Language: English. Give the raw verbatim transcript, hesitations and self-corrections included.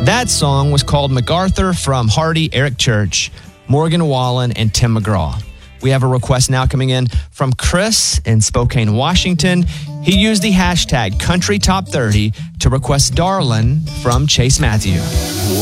That song was called MacArthur from Hardy, Eric Church, Morgan Wallen, and Tim McGraw. We have a request now coming in from Chris in Spokane, Washington. He used the hashtag Country Top thirty to request Darlin' from Chase Matthew.